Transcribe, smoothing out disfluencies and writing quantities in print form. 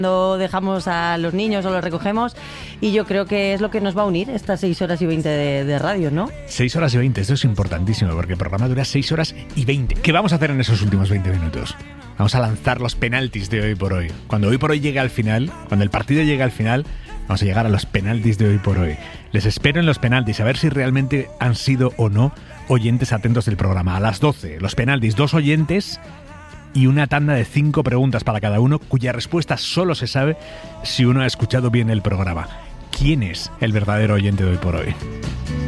cuando dejamos a los niños o los recogemos, y yo creo que es lo que nos va a unir estas 6 horas y 20 de radio, ¿no? 6 horas y 20, esto es importantísimo porque el programa dura 6 horas y 20. ¿Qué vamos a hacer en esos últimos 20 minutos? Vamos a lanzar los penaltis de hoy por hoy. Cuando hoy por hoy llegue al final, cuando el partido llegue al final, vamos a llegar a los penaltis de hoy por hoy. Les espero en los penaltis, a ver si realmente han sido o no oyentes atentos del programa. A las 12, los penaltis, 2 oyentes y una tanda de 5 preguntas para cada uno, cuya respuesta solo se sabe si uno ha escuchado bien el programa. ¿Quién es el verdadero oyente de hoy por hoy?